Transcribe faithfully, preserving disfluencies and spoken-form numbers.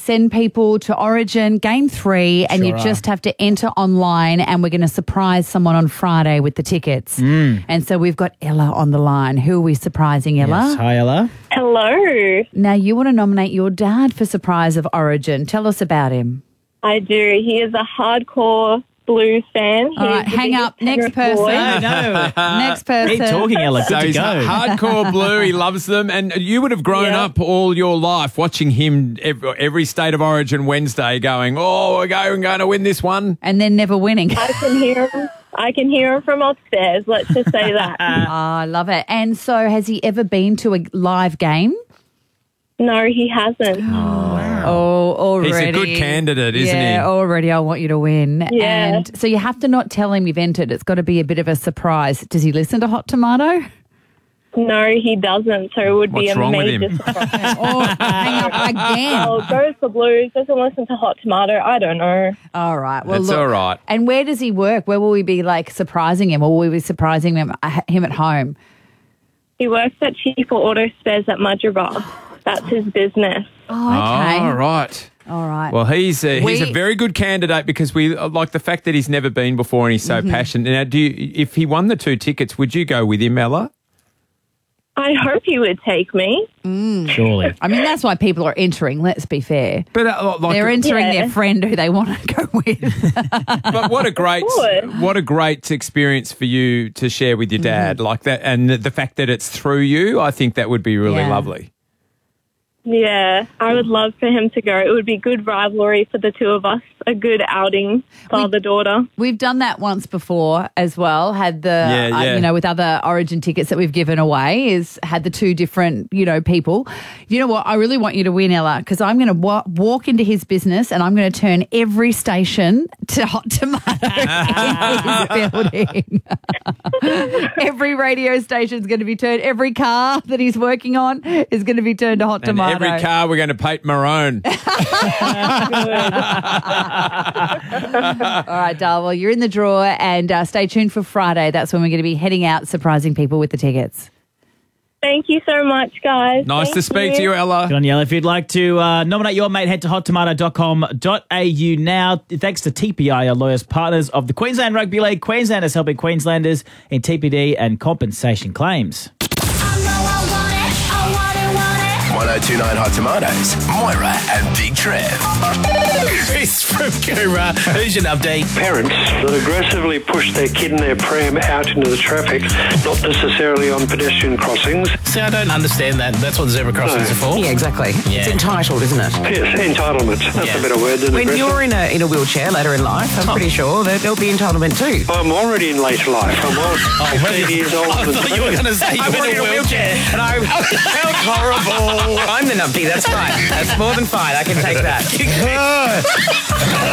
send people to Origin Game three and Sure you are. just have to enter online and we're going to surprise someone on Friday with the tickets. Mm. And so we've got Ella on the line. Who are we surprising, Ella? Yes. Hi, Ella. Hello. Now, you want to nominate your dad for Surprise of Origin. Tell us about him. I do. He is a hardcore Blues fan. He All right, is the hang biggest up. Next Penrith boy. person. No, no. Next person. Keep talking, Ella. Good So to he's go. hardcore Blue. He loves them. And you would have grown Yeah. up all your life watching him every, every State of Origin Wednesday going, oh, we're going, going to win this one. And then never winning. I can hear him. I can hear him from upstairs. Let's just say that. Oh, I love it. And so has he ever been to a live game? No, he hasn't. Oh, already. He's a good candidate, isn't yeah, he? already I want you to win. Yeah. And so you have to not tell him you've entered. It's got to be a bit of a surprise. Does he listen to Hot Tomato? No, he doesn't. So it would be What's a wrong with major him? surprise. Oh, hang up again. Oh, goes for Blues. Doesn't listen to Hot Tomato. I don't know. All right. Well, That's look. all right. And where does he work? Where will we be like surprising him, or will we be surprising him, him at home? He works at Cheaper Auto Spares at Mudgeeraba. That's his business. Oh, okay. All right. All right. Well, he's a, he's We- a very good candidate because we like the fact that he's never been before and he's so Mm-hmm. passionate. Now, do you, if he won the two tickets, would you go with him, Ella? I hope he would take me. Surely. I mean, that's why people are entering. Let's be fair. But uh, like, They're entering Yeah. their friend who they want to go with. but what a great Good. what a great experience for you to share with your dad, Mm-hmm. like that, and the, the fact that it's through you. I think that would be really Yeah. lovely. Yeah, I would love for him to go. It would be good rivalry for the two of us. A good outing, father-daughter. We've done that once before as well. Had the, Yeah, uh, yeah. you know, with other Origin tickets that we've given away, is had the two different, you know, people. You know what? I really want you to win, Ella, because I'm going to wa- walk into his business and I'm going to turn every station to Hot Tomato in his building. Every radio station is going to be turned. Every car that he's working on is going to be turned to Hot And Tomato. every car we're going to paint maroon. All right, Dal. Well, you're in the draw, and uh, stay tuned for Friday. That's when we're going to be heading out, surprising people with the tickets. Thank you so much, guys. Nice Thank to speak you. to you, Ella. Good on you, Ella. If you'd like to uh, nominate your mate, head to hot tomato dot com dot a u now. Thanks to T P I, our lawyers, partners of the Queensland Rugby League. Queensland is helping Queenslanders in T P D and compensation claims. one oh two point nine Hot Tomatoes, Moira and Big Trev. Chris from Coomera, who's an update? Parents that aggressively push their kid in their pram out into the traffic, not necessarily on pedestrian crossings. See, I don't understand that. That's what zebra crossings are for. Yeah, exactly. Yeah. It's entitled, isn't it? Yes, entitlement. That's Yeah. a better word than When aggressive. you're in a in a wheelchair later in life, I'm pretty sure that there'll be entitlement too. I'm already in later life. I'm all fifteen years old. I thought you were going to say I'm you're already in a wheelchair. and I felt horrible. I'm the numpty, that's fine. That's more than fine. I can take that.